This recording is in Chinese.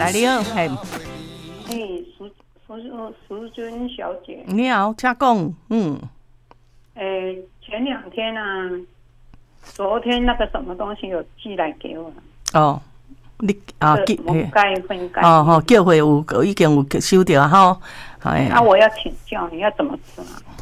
哎，你好，嘿， 淑君小姐， 你好，请讲， 前2天啊，昨天那个什么东西有寄来给我， 哦，你啊， 钙分钙， 哦，叫会有已经有收到哈， 那我要请教你要怎么吃啊？